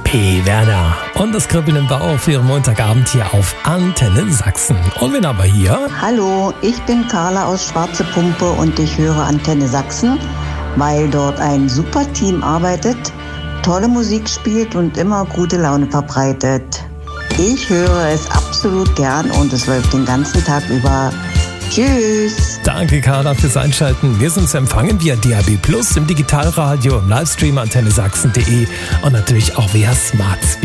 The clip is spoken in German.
P. Werner und das Kribbeln im Bauch für Ihren Montagabend hier auf Antenne Sachsen. Und wen haben wir hier? Hallo, ich bin Carla aus Schwarze Pumpe und ich höre Antenne Sachsen, weil dort ein super Team arbeitet, tolle Musik spielt und immer gute Laune verbreitet. Ich höre es absolut gern und es läuft den ganzen Tag über. Tschüss. Danke, Carla, fürs Einschalten. Wir sind zu empfangen via DAB+, im Digitalradio, im Livestream antennesachsen.de und natürlich auch via Smart Speaker.